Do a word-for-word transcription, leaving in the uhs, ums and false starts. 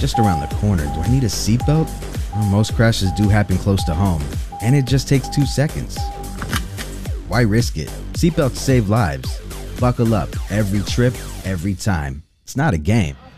just around the corner. Do I need a seatbelt? Well, most crashes do happen close to home, and it just takes two seconds. Why risk it? Seatbelts save lives. Buckle up every trip, every time. It's not a game.